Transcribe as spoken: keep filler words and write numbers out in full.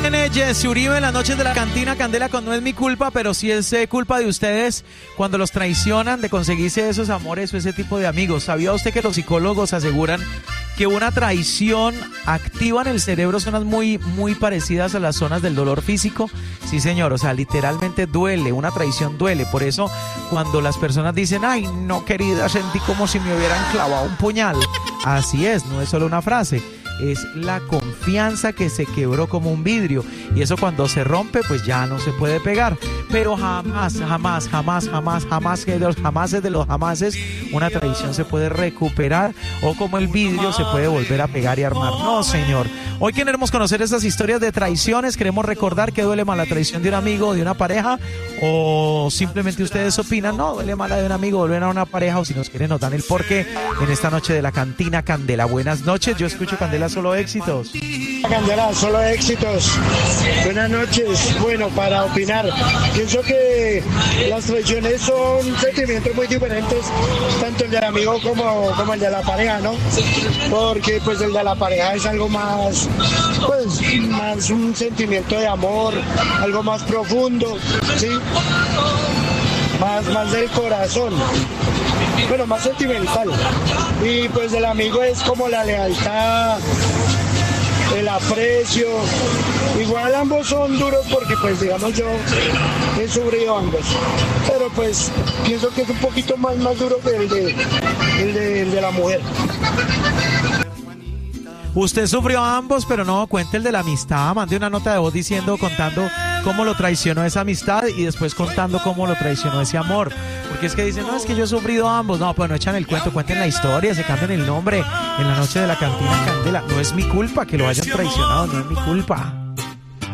viene Jesse Uribe en las noches de la cantina Candela con No es mi culpa, pero sí es eh, culpa de ustedes cuando los traicionan de conseguirse esos amores o ese tipo de amigos. ¿Sabía usted que los psicólogos aseguran que una traición activa en el cerebro zonas muy, muy parecidas a las zonas del dolor físico? Sí, señor, o sea, literalmente duele, una traición duele. Por eso, cuando las personas dicen, ay, no, querida, sentí como si me hubieran clavado un puñal. Así es, no es solo una frase. Es la confianza que se quebró como un vidrio. Y eso cuando se rompe, pues ya no se puede pegar. Pero jamás, jamás, jamás, jamás, jamás, de los jamases de los jamases, una traición se puede recuperar o como el vidrio se puede volver a pegar y armar. No, señor. Hoy queremos conocer esas historias de traiciones. Queremos recordar que duele más la traición de un amigo o de una pareja. O simplemente ustedes opinan, no, duele más la de un amigo, vuelven a una pareja. O si nos quieren, nos dan el porqué en esta noche de la cantina Candela. Buenas noches, yo escucho Candela Solo Éxitos. Candela, solo éxitos. Buenas noches. Bueno, para opinar, pienso que las traiciones son sentimientos muy diferentes, tanto el del amigo como, como el de la pareja, ¿no? Porque pues el de la pareja es algo más, pues, más un sentimiento de amor, algo más profundo, ¿sí? Más, más del corazón. Bueno, más sentimental. Y pues el amigo es como la lealtad, el aprecio. Igual ambos son duros porque pues digamos yo he sufrido ambos, pero pues pienso que es un poquito más, más duro que el de, el de, el de la mujer. Usted sufrió ambos, pero no, cuente el de la amistad. Mande una nota de voz diciendo, contando cómo lo traicionó esa amistad y después contando cómo lo traicionó ese amor. Porque es que dicen, no, es que yo he sufrido ambos. No, pues no echan el cuento, cuenten la historia, se cambian el nombre en la noche de la cantina Candela. No es mi culpa que lo hayan traicionado, no es mi culpa.